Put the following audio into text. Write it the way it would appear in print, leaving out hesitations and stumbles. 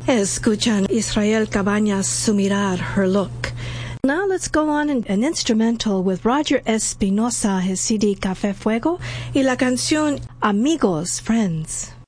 Escuchan Israel Cabañas Sumirar, Her Look. Now let's go on an instrumental with Roger Espinosa, his CD Café Fuego, y la canción Amigos, Friends.